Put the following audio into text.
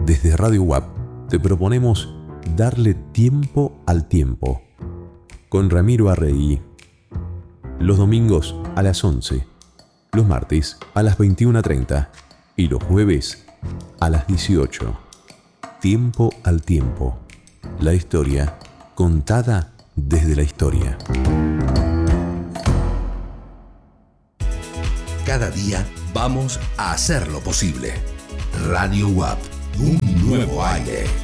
Desde Radio UAP te proponemos darle tiempo al tiempo. Con Ramiro Arregui. Los domingos a las 11, los martes a las 21:30 y los jueves a las 18. Tiempo al tiempo. La historia contada desde la historia. Cada día vamos a hacer lo posible. Radio UAP, un nuevo aire.